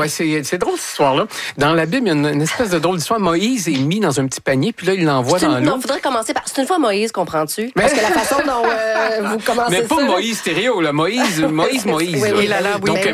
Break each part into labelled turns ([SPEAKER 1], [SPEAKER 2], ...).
[SPEAKER 1] Ouais, c'est drôle cette histoire-là. Dans la Bible, il y a une espèce de drôle d'histoire. Moïse est mis dans un petit panier, puis là, il l'envoie dans l'eau.
[SPEAKER 2] Non, il faudrait commencer par... C'est une fois Moïse, comprends-tu? Parce que la façon dont vous commencez
[SPEAKER 1] mais pas
[SPEAKER 2] ça...
[SPEAKER 1] Moïse stéréo, là. Moïse.
[SPEAKER 2] Oui,
[SPEAKER 1] là.
[SPEAKER 2] Oui.
[SPEAKER 1] Donc,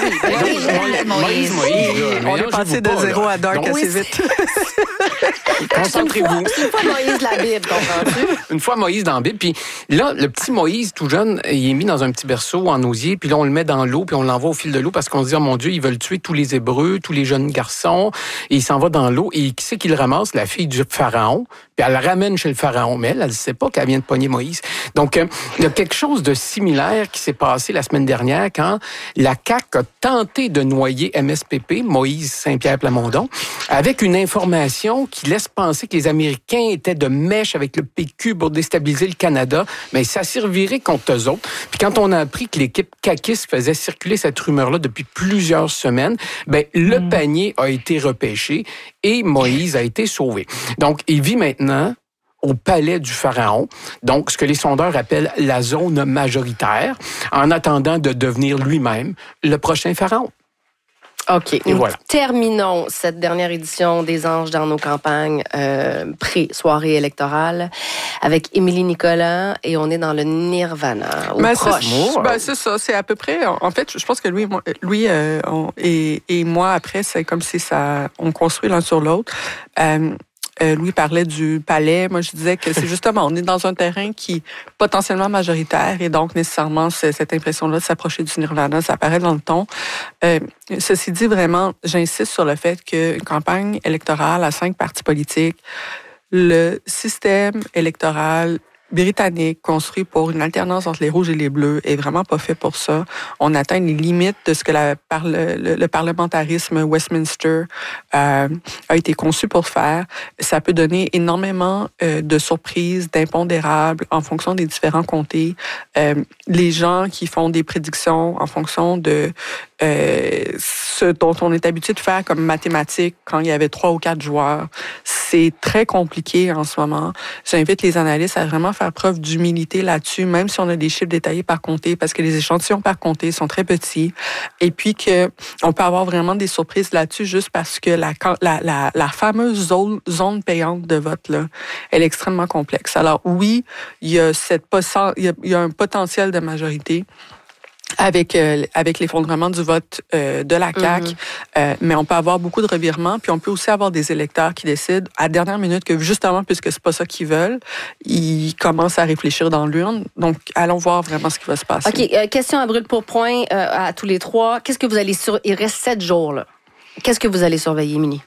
[SPEAKER 1] Moïse.
[SPEAKER 3] On est passé de zéro à dark assez vite.
[SPEAKER 1] Concentrez-vous.
[SPEAKER 2] C'est une fois Moïse la Bible, comprends-tu?
[SPEAKER 1] Une fois Moïse dans la Bible, puis là, le petit Moïse, tout jeune, il est mis dans un petit berceau en osier, puis là, on le met dans l'eau, puis on l'envoie au fil de l'eau parce qu'on se dit, oh mon Dieu, ils veulent tuer tous les Hébreux, tous les jeunes garçons, et il s'en va dans l'eau, et qui c'est qui le ramasse? La fille du Pharaon, puis elle le ramène chez le Pharaon, mais elle ne sait pas qu'elle vient de pogner Moïse. Donc, il y a quelque chose de similaire qui s'est passé la semaine dernière quand la CAQ a tenté de noyer MSPP, Moïse Saint-Pierre Plamondon, avec une information qui laisse penser que les Américains étaient de mèche avec le PQ pour déstabiliser le Canada, mais ça servirait contre eux autres. Puis quand on a appris que l'équipe caquiste faisait circuler cette rumeur-là depuis plusieurs semaines, le panier a été repêché et Moïse a été sauvé. Donc, il vit maintenant au palais du Pharaon, donc ce que les sondeurs appellent la zone majoritaire, en attendant de devenir lui-même le prochain Pharaon.
[SPEAKER 2] OK.
[SPEAKER 1] Et voilà.
[SPEAKER 2] Terminons cette dernière édition des Anges dans nos campagnes pré-soirée électorale avec Émilie Nicolas et on est dans le nirvana.
[SPEAKER 3] C'est ça. C'est à peu près... En fait, je pense que lui et moi, après, c'est comme si on construit l'un sur l'autre. Louis parlait du palais. Moi, je disais que c'est justement, on est dans un terrain qui est potentiellement majoritaire et donc nécessairement cette impression-là de s'approcher du nirvana, ça apparaît dans le ton. Ceci dit, vraiment, j'insiste sur le fait qu'une campagne électorale à 5 partis politiques, le système électoral britannique construit pour une alternance entre les rouges et les bleus est vraiment pas fait pour ça. On atteint les limites de ce que le parlementarisme Westminster a été conçu pour faire. Ça peut donner énormément de surprises, d'impondérables en fonction des différents comtés. Les gens qui font des prédictions en fonction de ce dont on est habitué de faire comme mathématiques quand il y avait 3 ou 4 joueurs, c'est très compliqué en ce moment. J'invite les analystes à vraiment faire preuve d'humilité là-dessus, même si on a des chiffres détaillés par comté, parce que les échantillons par comté sont très petits, et puis que on peut avoir vraiment des surprises là-dessus juste parce que la fameuse zone payante de vote là, elle est extrêmement complexe. Alors oui, il y a un potentiel de majorité avec l'effondrement du vote de la CAQ, mais on peut avoir beaucoup de revirements, puis on peut aussi avoir des électeurs qui décident à la dernière minute que justement, puisque c'est pas ça qu'ils veulent, ils commencent à réfléchir dans l'urne. Donc, allons voir vraiment ce qui va se passer.
[SPEAKER 2] OK, question à brûle pour point à tous les trois. Qu'est-ce que vous allez Il reste 7 jours, là. Qu'est-ce que vous allez surveiller, Émilie?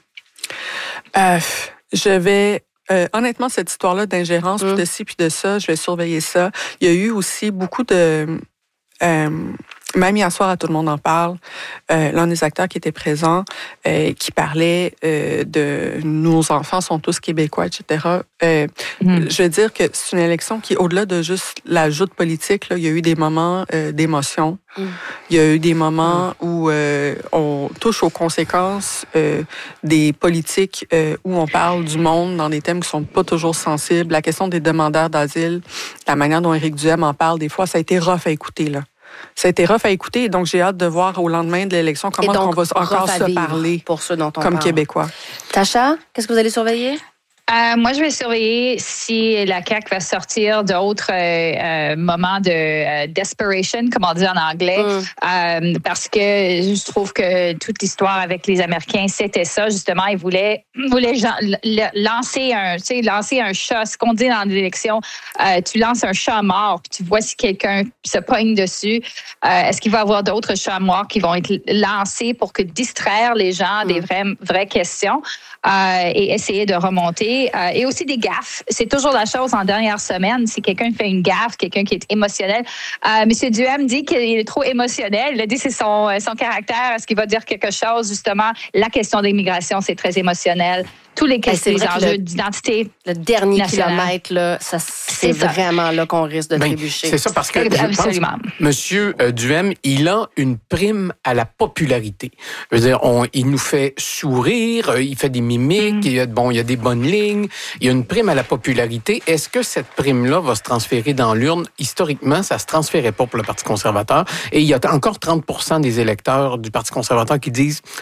[SPEAKER 3] Je vais... honnêtement, cette histoire-là d'ingérence, puis de ci, puis de ça, je vais surveiller ça. Il y a eu aussi beaucoup de... même hier soir, à Tout le monde en parle, l'un des acteurs qui était présent, qui parlait de nos enfants sont tous québécois, etc. Je veux dire que c'est une élection qui, au-delà de juste la joute politique, là, il y a eu des moments d'émotion. Il y a eu des moments où on touche aux conséquences des politiques où on parle du monde dans des thèmes qui sont pas toujours sensibles. La question des demandeurs d'asile, la manière dont Éric Duhem en parle, des fois, ça a été rough à écouter, là. Ça a été rough à écouter, donc j'ai hâte de voir au lendemain de l'élection comment on va encore se parler
[SPEAKER 2] pour ceux dont on
[SPEAKER 3] comme
[SPEAKER 2] parle.
[SPEAKER 3] Québécois.
[SPEAKER 2] Tacha, qu'est-ce que vous allez surveiller?
[SPEAKER 4] Moi, je vais surveiller si la CAQ va sortir d'autres moments de desperation, comme on dit en anglais, parce que je trouve que toute l'histoire avec les Américains, c'était ça, justement. Ils voulaient lancer un chat. Ce qu'on dit dans l'élection, tu lances un chat mort, puis tu vois si quelqu'un se pogne dessus. Est-ce qu'il va y avoir d'autres chats morts qui vont être lancés pour distraire les gens des vraies questions et essayer de remonter? Et aussi des gaffes. C'est toujours la chose en dernière semaine. Si quelqu'un fait une gaffe, quelqu'un qui est émotionnel. Monsieur Duhem dit qu'il est trop émotionnel. Il a dit que c'est son caractère. Est-ce qu'il va dire quelque chose? Justement, la question de l'immigration, c'est très émocionnel. Tous les enjeux d'identité.
[SPEAKER 2] Le dernier
[SPEAKER 4] nationale.
[SPEAKER 2] kilomètre, là, c'est vraiment là qu'on risque de trébucher.
[SPEAKER 1] C'est ça, parce que Monsieur Duhem, il a une prime à la popularité. Je veux dire, il nous fait sourire, il fait des mimiques, il y a des bonnes lignes, il y a une prime à la popularité. Est-ce que cette prime-là va se transférer dans l'urne? Historiquement, ça se transférait pas pour le Parti conservateur. Et il y a encore 30% des électeurs du Parti conservateur qui disent